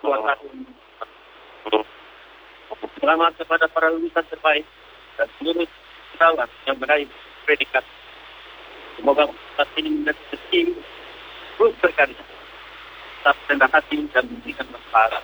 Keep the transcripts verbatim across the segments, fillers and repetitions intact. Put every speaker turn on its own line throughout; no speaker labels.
dua tahun. Selamat kepada para lulusan terbaik dan seluruh perawat yang meraih predikat. Semoga prestasi ini menjadi rezeki terus berkarya, tetap rendah hati dan memberikan manfaat.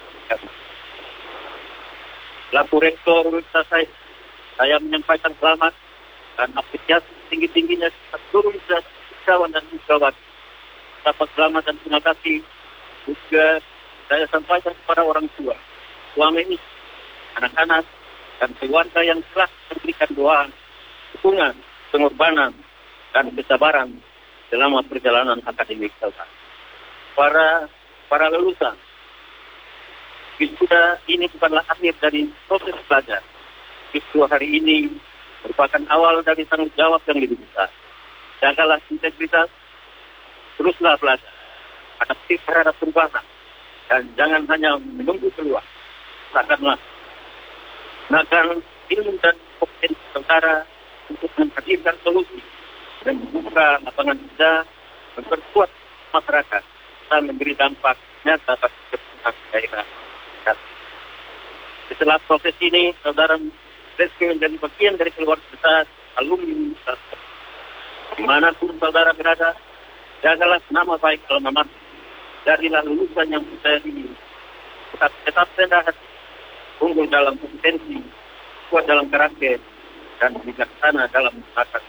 Selaku rektor Universitas saya, saya menyampaikan selamat dan apresiasi tinggi-tingginya kepada seluruh siswawan dan siswawati. Dapat selamat dan terima kasih juga saya sampaikan kepada orang tua, suami, anak-anak, dan keluarga yang telah memberikan doa, dukungan, pengorbanan, dan kesabaran selama perjalanan akademik saya. Para para lulusan, wisuda ini bukanlah akhir dari proses belajar. Wisuda hari ini merupakan awal dari tanggung jawab yang lebih besar. Jagalah integritas, teruslah belajar, adaptif terhadap perubahan, dan jangan hanya menunggu keluar. Gunakanlah, gunakan ilmu dan kompetensi saudara untuk menghadirkan solusi dan membuka lapangan kerja, memperkuat masyarakat, dan memberi dampak nyata bagi kepentingan daerah. Setelah proses ini, saudara resmi menjadi bagian dari keluarga besar alumni universitas. Dimanapun saudara berada, jagalah nama baik alma mater. Jadilah lulusan yang percaya diri, tetap tetap rendah hati, unggul dalam kompetensi, kuat dalam karakter, dan bijaksana dalam masyarakat.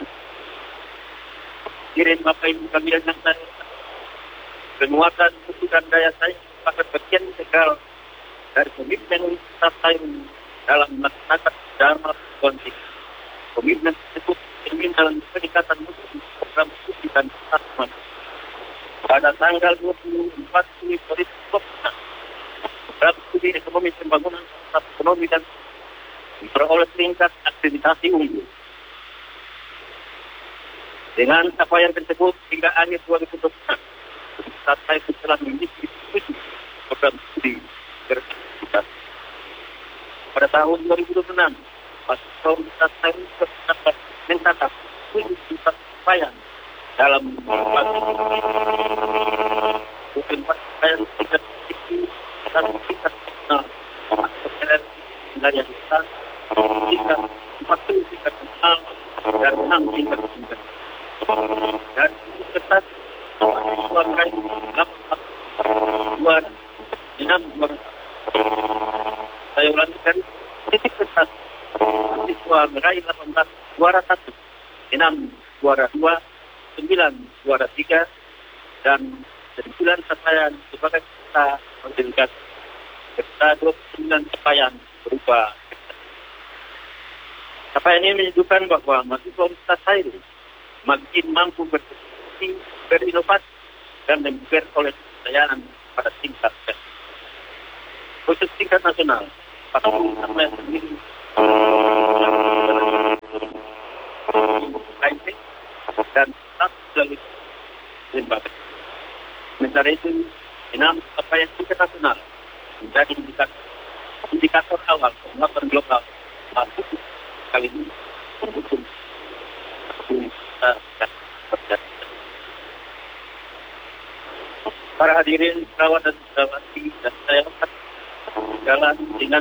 Kirim apa ibu kalian yang saya penguatan dan daya saya akan bagian integral dari komitmen Universitas saya dalam melaksanakan dharma politik. Komitmen tersebut cermin dalam peningkatan mutu program studi dan asma. Pada tanggal dua puluh empat Juli dua ribu dua puluh, program studi ekonomi pembangunan ekonomi dan memperoleh tingkat akreditasi unggul. Dengan capaian tersebut hingga akhir dua ribu dua puluh, Universitas saya telah memiliki tujuh program studi bersertifikat. Pada tahun dua ribu dua puluh enam, mahasiswa Universitas saya dapat mencatat tujuh capaian dalam berbagai capaian tingkat tinggi dan tingkat nasional, perjalanan wilayah besar, tingkat empat puluh tingkat nasional dan enam tingkat tingkat. Dan ketat mahasiswa meraih dua enam saya ulangi titik ketat mahasiswa meraih delapan belas suara satu, enam suara dua, sembilan suara tiga, dan sembilan capaian sebagai peserta delegat serta dua puluh sembilan capaian berupa capaian ini menunjukkan bahwa mahasiswa Universitas saya makin mampu berkreasi, berinovasi, dan memperoleh kejayaan pada tingkat nasional. Khusus tingkat nasional, pada tingkat sendiri, dan tetap selalu lembaga. Sementara itu, enam capaian tingkat nasional menjadi indikator, indikator awal penguatan global masuk kali ini mendukung para hadirin, perawat dan perawati, dan saya jalan dengan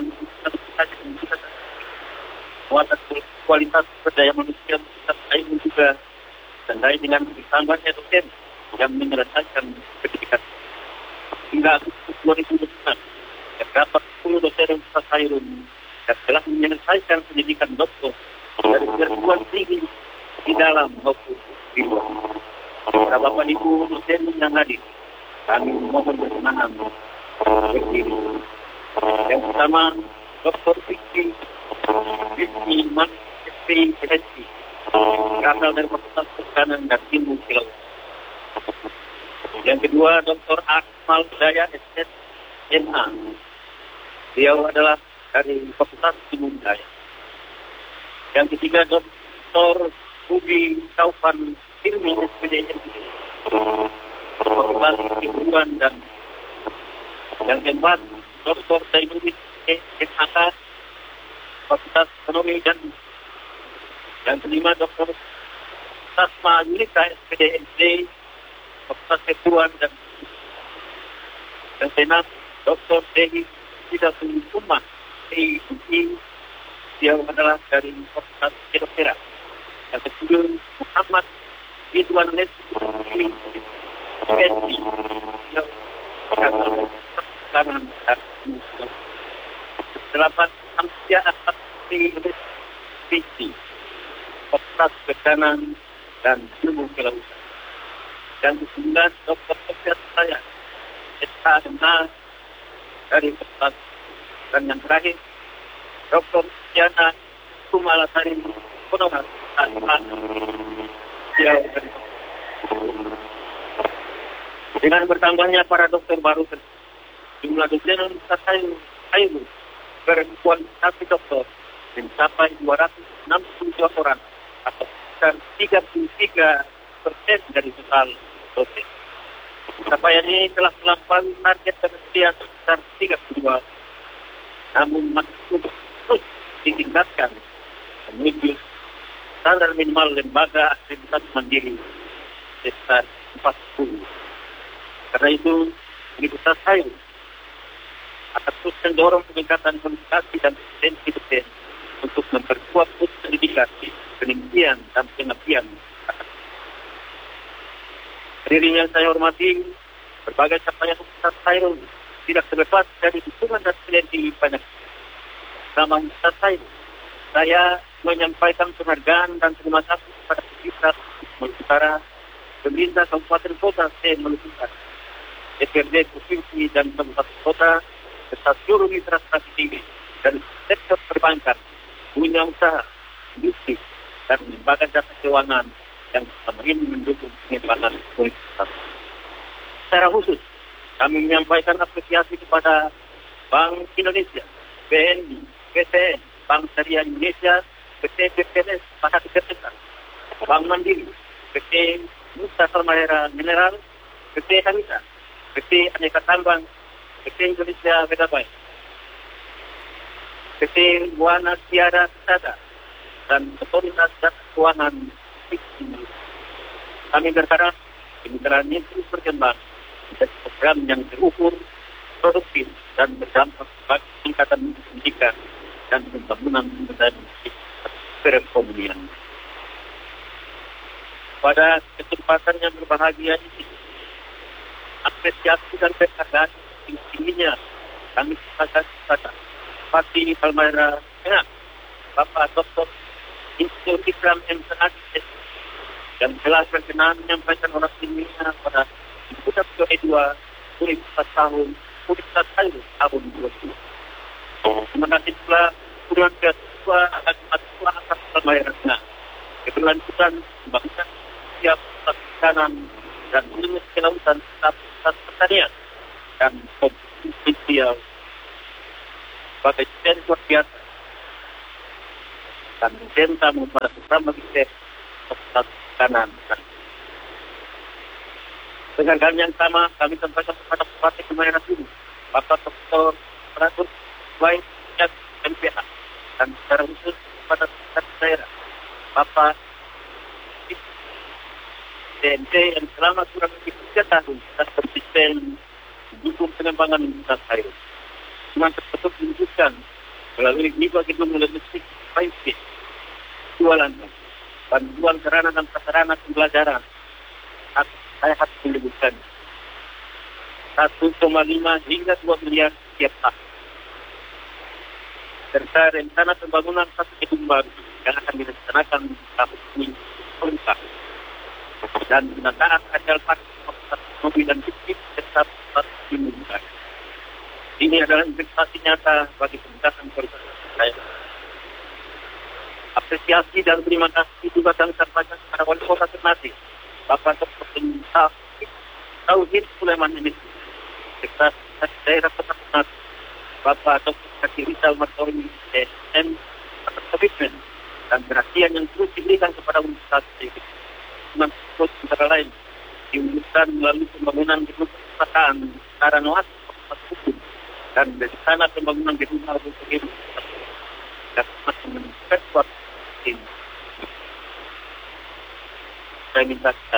kualitas kualitas sumber manusia kita ini juga dan lain dengan ditambahnya dosen yang menyelesaikan pendidikan hingga Agustus dua ribu dua puluh enam terdapat sepuluh dosen Universitas Hairun yang telah menyelesaikan pendidikan doktor dari perguruan tinggi di dalam maupun di luar. Para Bapak Ibu dosen yang hadir, kami mohon berkenan berdiri. Yang pertama, Doktor Vicky Vicky Mas S P P S C, berasal dari Fakultas Perikanan dan Ilmu Laut. Yang kedua, Doktor Akmal Daya S S M A. Beliau adalah dari Fakultas Ilmu Daya. Yang ketiga, Doktor Budi Taufan Ilmi S P D M P, Fakultas Keguruan dan yang keempat, Doktor Zainuddin S H K, Fakultas Ekonomi dan yang kelima, Doktor Tasma Yulika S P D M D, Fakultas Keguruan dan yang keenam, doktor Dehi tidak Umar di dia adalah dari Fakultas Kedokteran. Yang kedua Muhammad Ridwan Leslie P S D yang adalah kanan dan delapan Amsia Atas P C Fakultas Perikanan dan Ilmu Kelautan. Dan kemudian dokter Sofia saya S K M A dari Fakultas. Dan yang terakhir doktor Diana Kumalasari Konoha dengan bertambahnya para dokter baru, jumlah dosen Universitas Kayu berkualifikasi dokter mencapai dua ratus enam puluh dua orang atau sekitar tiga puluh tiga persen dari total dosen. Capaian ini telah melampaui target kementerian sebesar tiga puluh dua, namun masih terus ditingkatkan menuju standar minimal lembaga akreditasi mandiri sebesar empat puluh. Karena itu, Universitas Kayu akan terus mendorong peningkatan kualifikasi dan kompetensi dosen untuk memperkuat pendidikan, penelitian dan pengabdian. Hadirin yang saya hormati, berbagai capaian Universitas Kayu tidak terlepas dari dukungan dan sinergi banyak. Selama Universitas Kayu, saya menyampaikan penghargaan dan terima kasih kepada pemerintah Maluku Utara, pemerintah Kabupaten Kota Maluku Utara, D P R D Provinsi dan Kabupaten Kota, serta seluruh mitra strategi dan sektor perbankan, dunia usaha, industri, dan lembaga jasa keuangan yang selama ini mendukung pengembangan universitas. Secara khusus, kami menyampaikan apresiasi kepada Bank Indonesia, B N I, B T N, Bank Syariah Indonesia, P T B P N S, Pasar Kesehatan, Bank Mandiri, P T Nusa Halmahera Mineral, P T Hanita, P T Aneka Tambang, P T Indonesia Bedabai, P T Buana Tiara Kesada, dan Otoritas Jasa Keuangan. Kami berharap kemitraan ini terus berkembang menjadi program yang terukur, produktif, dan berdampak bagi peningkatan pendidikan dan pembangunan dan perekonomian. Pada kesempatan yang berbahagia ini, apresiasi dan penghargaan tingginya kami sampaikan kepada Bupati Halmahera Tengah, Bapak Doktor Insinyur Ikram M. Sanad, yang telah berkenan menyampaikan orat ilmiah pada Universitas kedua Universitas tahun Universitas Kayu tahun dua ribu. Terima kasih pula Ketua Ketua Ketua Atas Halmahera Tengah, keberlanjutan pembangunan siap perikanan dan ilmu kelautan serta pusat pertanian dan sosial sebagai dosen luar biasa dan dosen tamu pada program magister pusat perikanan. Dengan yang sama kami sampaikan kepada Bupati Halmahera Tengah, Bapak Doktor Pratur Baik M P H, dan secara khusus kepada Sekretaris Daerah Bapak T N T yang selama kurang lebih tiga tahun dan konsisten mendukung pengembangan Universitas Kayu. Dengan tersebut diwujudkan melalui lima gedung logistik private, dua lantai, bantuan sarana dan prasarana pembelajaran. Saya harus menyebutkan satu koma lima hingga dua miliar setiap tahun. Serta rencana pembangunan satu gedung baru yang akan direncanakan tahun ini lengkap. Dan penataan ajal mobil dan bisnis tetap dimulai. Ini adalah investasi nyata bagi peningkatan kualitas saya. Apresiasi dan terima kasih juga kami sampaikan kepada Wali Kota Ternate, Bapak Doktor Tauhid Sulaiman Enis, Sekretaris Daerah Kota Ternate, Bapak Doktor Kaki Rizal Martori S M atas komitmen dan perhatian yang terus diberikan kepada Universitas ini. Dengan terus antara lain diwujudkan melalui pembangunan gedung perpustakaan secara noas hukum dan dari sana pembangunan gedung baru untuk dan masih meningkat suatu ini. Saya minta dan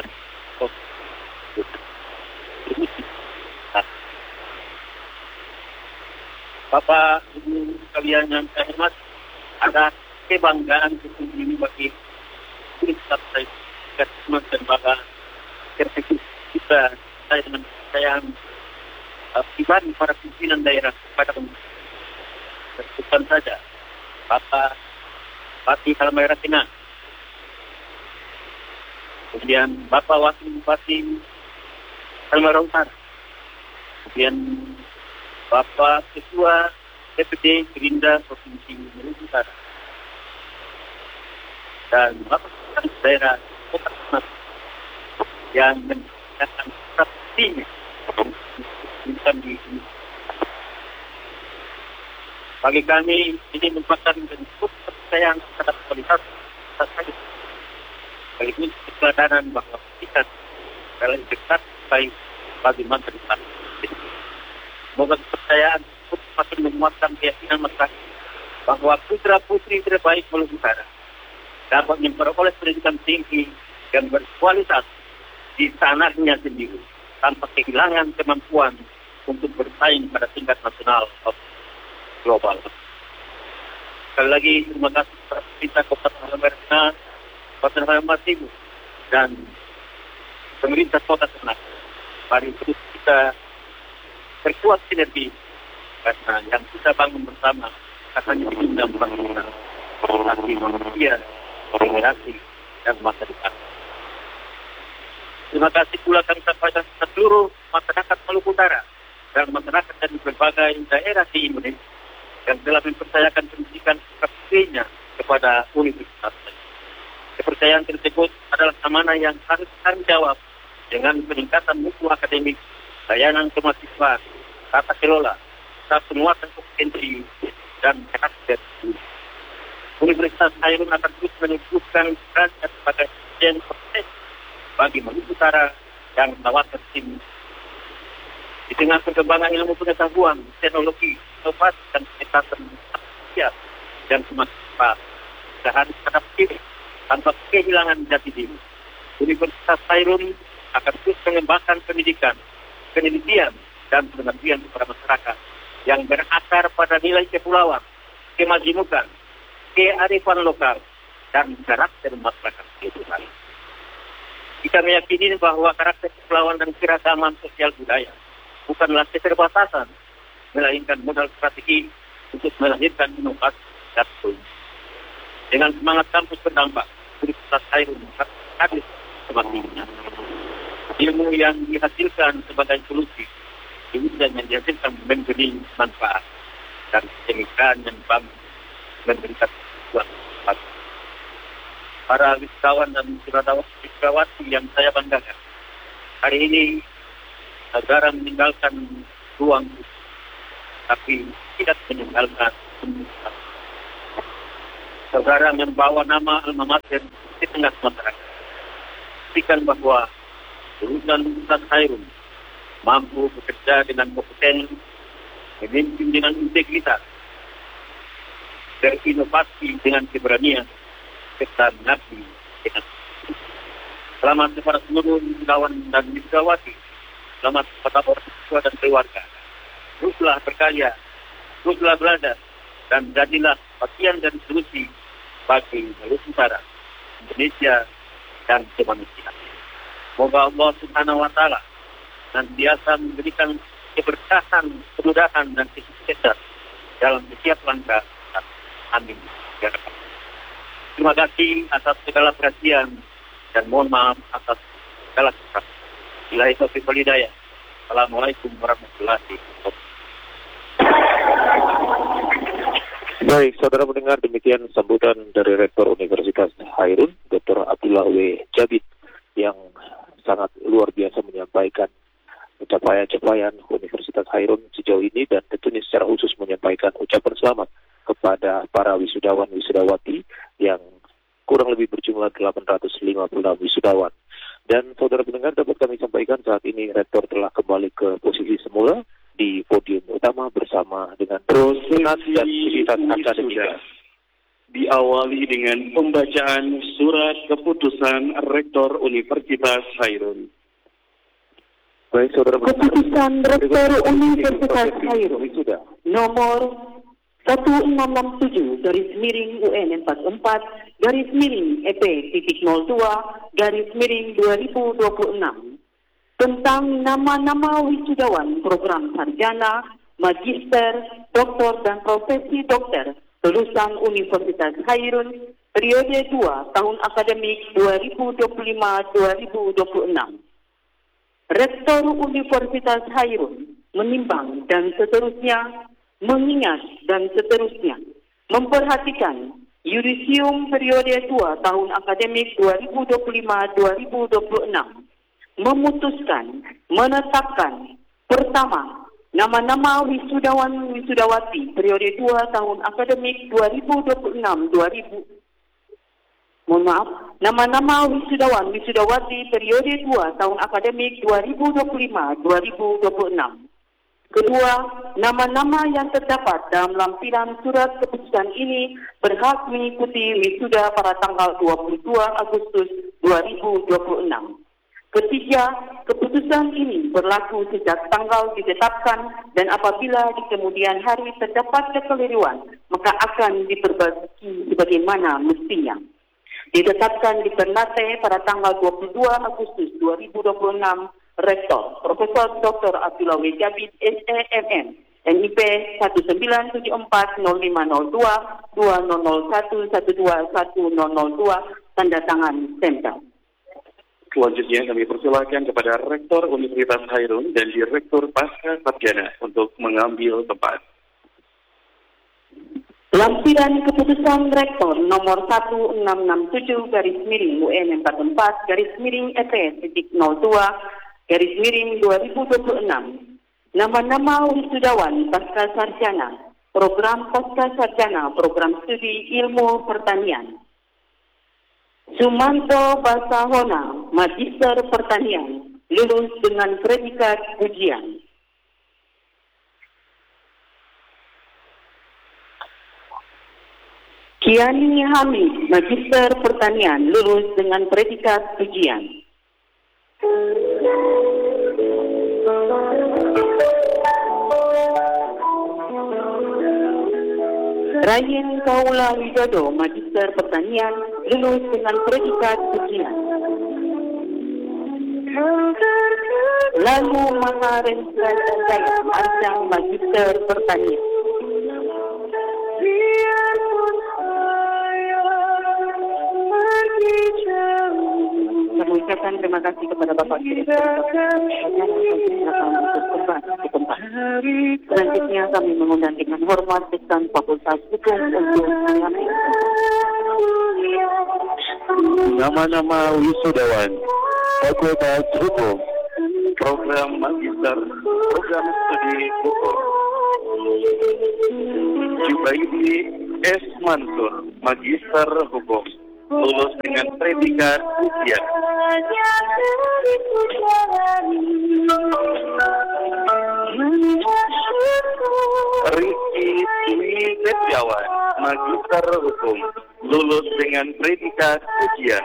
Bapak, Ibu sekalian yang saya hormati, ada kebanggaan sesungguhnya bagi Universitas Hairun dan Bapak Persekusi kita, saya dengan kepercayaan uh, pribadi para pimpinan daerah kepada bukan saja Bapak Bupati Halmahera Tengah, kemudian Bapak Wakil Bupati Halmahera Utara, kemudian Bapak Ketua D P D Gerindra Provinsi Maluku Utara, dan Bapak Sekretaris Daerah Kota Semarang yang menyatakan strateginya bukan di sini. Bagi kami ini merupakan bentuk kepercayaan terhadap kualitas saja. Sekaligus kesadaran bahwa kita dalam dekat baik bagi masa depan. Semoga kepercayaan itu semakin menguatkan keyakinan masyarakat bahwa putra-putri terbaik Maluku Utara dapat memperoleh pendidikan tinggi dan berkualitas di tanahnya sendiri tanpa kehilangan kemampuan untuk bersaing pada tingkat nasional atau global. Sekali lagi terima kasih kepada pemerintah Kota Halmahera Tengah, Kota Halmahera Timur, dan pemerintah Kota Semarang. Mari terus kita berkuat sinergi karena yang kita bangun bersama katanya kita bangsa, generasi manusia, generasi dan masa depan. Terima kasih pula kami sampaikan kepada seluruh masyarakat Maluku Utara dan masyarakat dari berbagai daerah di Indonesia yang telah mempercayakan pendidikan praktiknya kepada universitas. Kepercayaan tersebut adalah amanah yang harus kami jawab dengan peningkatan mutu akademik, layanan kemahasiswaan, tata kelola, serta penguatan kompetensi dan karakter. Universitas Hairun akan terus menyebutkan perannya sebagai agen proses bagi Maluku Utara yang menawarkan tim. Di tengah perkembangan ilmu pengetahuan, teknologi, inovasi dan peningkatan sosial dan semakin cepat, kita harus adaptif tanpa kehilangan jati diri. Universitas Hairun akan terus mengembangkan pendidikan, penelitian dan pengabdian kepada masyarakat yang berakar pada nilai kepulauan, kemajemukan, kearifan lokal, dan karakter masyarakat itu. Kita meyakini bahwa karakter kepulauan dan keragaman sosial budaya bukanlah keterbatasan, melainkan modal strategi untuk melahirkan inovasi dan solusi. Dengan semangat kampus berdampak, Universitas Hairun hadir semakinnya. Ilmu yang dihasilkan sebagai solusi, ilmu yang dihasilkan memberi manfaat dan demikian yang bangun memberikan sebuah manfaat. Para wisatawan dan wisawati yang saya banggakan, hari ini negara meninggalkan ruang, tapi tidak meninggalkan universitas. Saudara membawa nama alma mater di tengah masyarakat. Pastikan bahwa lulusan Universitas Hairun mampu bekerja dengan kompeten, memimpin dengan integritas, berinovasi dengan keberanian, serta mengabdi dengan. Selamat kepada seluruh kawan dan wisawati. Selamat kepada orang tua dan keluarga. Teruslah berkarya, teruslah belajar, dan jadilah bagian dari solusi bagi Maluku Utara, Indonesia, dan kemanusiaan. Semoga Allah Subhanahu Wa Taala senantiasa memberikan keberkahan, kemudahan, dan kesuksesan dalam setiap langkah. Amin. Terima kasih atas segala perhatian dan mohon maaf atas segala kesalahan. Billahi taufiq wal hidayah. Assalamualaikum warahmatullahi wabarakatuh.
Baik, saudara mendengar demikian sambutan dari Rektor Universitas Hairun, Doktor Abdullah W. Jabid, yang sangat luar biasa menyampaikan pencapaian-capaian Universitas Hairun sejauh ini dan tentunya secara khusus menyampaikan ucapan selamat kepada para wisudawan-wisudawati yang kurang lebih berjumlah delapan ratus lima puluh enam wisudawan. Dan saudara pendengar, dapat kami sampaikan saat ini Rektor telah kembali ke posisi semula di podium utama bersama dengan
prosesi
dan aktivitas akademika.
Diawali dengan pembacaan surat keputusan Rektor Universitas Hairun.
Baik, saudara.
Keputusan Rektor Universitas Hairun nomor satu enam enam tujuh garis miring U N empat puluh empat garis miring E P titik nol dua garis miring dua ribu dua puluh enam tentang nama-nama wisudawan program sarjana, magister, doktor dan profesi dokter lulusan Universitas Hairun periode dua tahun akademik dua ribu dua puluh lima dua ribu dua puluh enam. Rektor Universitas Hairun menimbang dan seterusnya, mengingat dan seterusnya, memperhatikan yudisium periode dua tahun akademik dua ribu dua puluh lima dua ribu dua puluh enam, memutuskan, menetapkan, pertama, nama-nama wisudawan-wisudawati periode dua tahun akademik dua ribu dua puluh enam dua ribu Mohon maaf, nama-nama wisudawan-wisudawati periode dua tahun akademik dua ribu dua puluh lima dua ribu dua puluh enam. Kedua, nama-nama yang terdapat dalam lampiran surat keputusan ini berhak mengikuti wisuda pada tanggal dua puluh dua Agustus dua ribu dua puluh enam. Ketiga, keputusan ini berlaku sejak tanggal ditetapkan dan apabila di kemudian hari terdapat kekeliruan, maka akan diperbaiki sebagaimana mestinya. Ditetapkan di Ternate pada tanggal dua puluh dua Agustus dua ribu dua puluh enam, Rektor Profesor Doktor Abdullah W. Jabid S E M M N I P satu sembilan tujuh empat nol lima nol dua dua nol nol satu satu dua satu nol nol dua tanda tangan stempel.
Selanjutnya kami persilakan kepada Rektor Universitas Hairun dan Direktur Pasca Sarjana untuk mengambil tempat.
Lampiran keputusan Rektor nomor satu enam enam tujuh garis miring U N empat puluh empat garis miring E P titik nol dua garis miring dua ribu dua puluh enam. Nama-nama wisudawan pasca sarjana, program pasca sarjana, program studi ilmu pertanian. Sumanto Basahona, Magister Pertanian, lulus dengan predikat ujian. Kiani Hamid, Magister Pertanian, lulus dengan predikat ujian. Ryan Kaula Widodo, Magister Pertanian, lulus dengan predikat ujian. Lalu Maharendra Jaya, Arjang, Magister Pertanian. Kami ucapkan terima kasih kepada Bapak Direktur di tempat. Selanjutnya kami mengundang dengan hormat Dekan Fakultas Hukum untuk menyampaikan
Nama-nama wisudawan Fakultas Hukum, Program Magister, Program Studi Hukum. Jubaidi S. Mansur, Magister Hukum, lulus dengan predikat ujian. Rizky Dwi Setiawan, Magister Hukum, lulus dengan predikat ujian.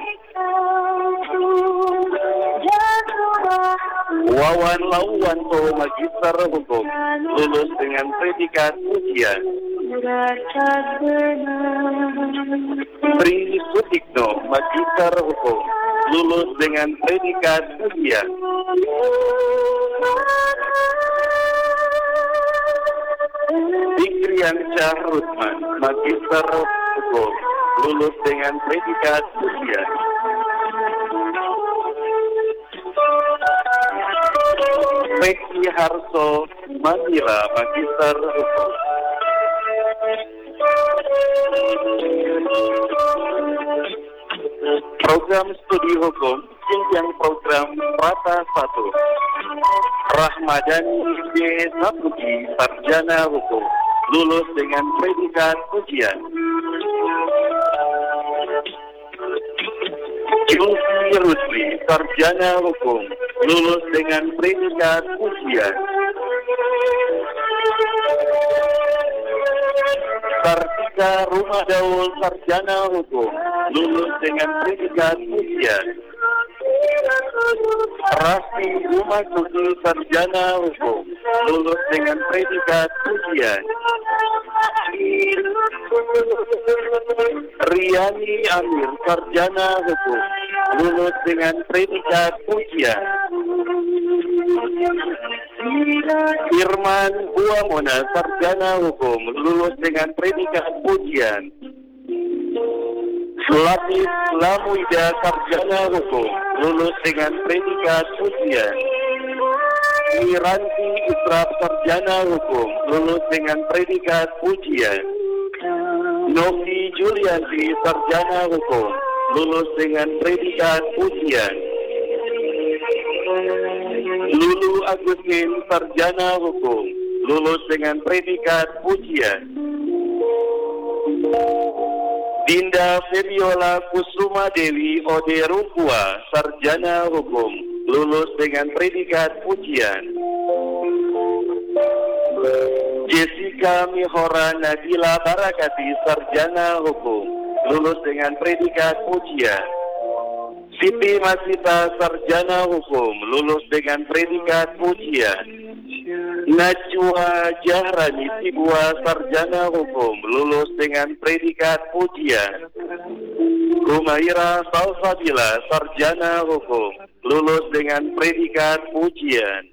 Wawan Lauwanto, Magister Hukum, lulus dengan predikat ujian. Tri Sutikno, Magister Hukum, lulus dengan predikat ujian. Fikrian Syahrutman, Magister Hukum, lulus dengan predikat ujian. Peki Harso Mandira, Magister Hukum. Program Studi Hukum, jenjang program Rata satu. Rahmadani B. Sapuji, Sarjana Hukum, lulus dengan predikat ujian. Julfi Rusli, Sarjana Hukum, lulus dengan predikat ujian. Kartika Rumah Daul, Sarjana Hukum, lulus dengan predikat ujian. Rasti Umasuki, sarjana hukum, lulus dengan predikat ujian. Riani Amir, sarjana hukum, lulus dengan predikat ujian. Firman Buamona, sarjana hukum, lulus dengan predikat ujian. Latif Lamuida, sarjana hukum, lulus dengan predikat ujian. Miranti Israf, sarjana hukum, lulus dengan predikat ujian. Novi Julianti, sarjana hukum, lulus dengan predikat ujian. Lulu Agustin, sarjana hukum, lulus dengan predikat ujian. Dinda Febiola Kusuma Dewi Ode Rukua, sarjana hukum, lulus dengan predikat ujian. Jessica Mihora Nabila Barakati, sarjana hukum, lulus dengan predikat ujian. Siti Masita, sarjana hukum, lulus dengan predikat ujian. Najwa Jahrani Sibua, sarjana hukum, lulus dengan predikat ujian. Kumaira Salsabila, sarjana hukum, lulus dengan predikat ujian.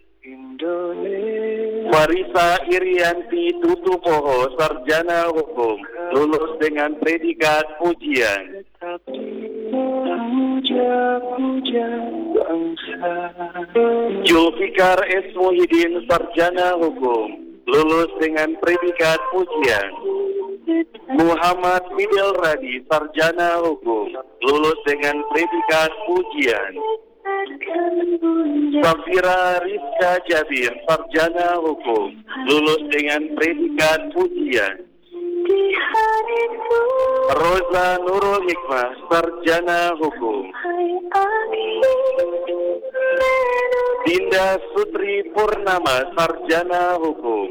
Farisa Irianti Tutupoho, sarjana hukum, lulus dengan predikat ujian. Julfikar S. Muhyiddin, sarjana hukum, lulus dengan predikat ujian. Muhammad Fidel Radi, sarjana hukum, lulus dengan predikat ujian. Safira Rizka Jabir, sarjana hukum, lulus dengan predikat ujian. Roza Nurul Hikmah, sarjana hukum. Dinda Sutri Purnama, sarjana hukum.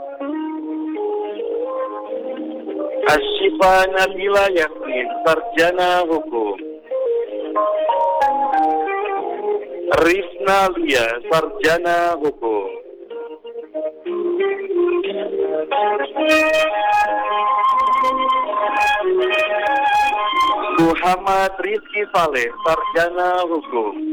Asyifa Nabila Yasmin, sarjana hukum. Rizna Lia, sarjana hukum. Muhammad Rizki Saleh, sarjana hukum.